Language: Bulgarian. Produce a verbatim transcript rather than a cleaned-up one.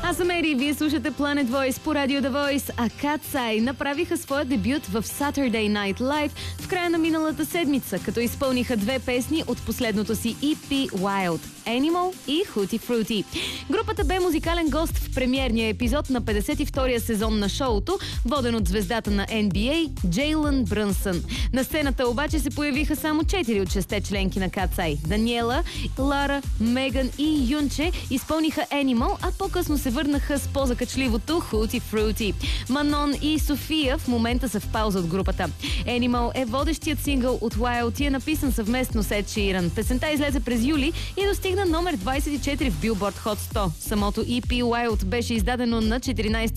Аз съм Ери, вие слушате Planet Voice по радио The Voice, а Cat's направиха своя дебют в Saturday Night Live в края на миналата седмица, като изпълниха две песни от последното си и пи Wild – Animal и Hootie Fruity. Групата бе музикален гост в премиерния епизод на петдесет и втория сезон на шоуто, воден от звездата на Ен Би Ей Джейлън Брънсън. На сцената обаче се появиха само четири от шесте членки на Cat's. Даниела, Лара, Меган и Юнче изпълниха Animal, а по-късно се върнаха с по-закачливото Hootie Fruity. Манон и София в момента са в пауза от групата. Animal е водещият сингъл от Wild и е написан съвместно с Ед Ширан. Песента излезе през юли и достигна номер двадесет и четири в Billboard Hot сто. Самото и пи Wild беше издадено на четиринадесети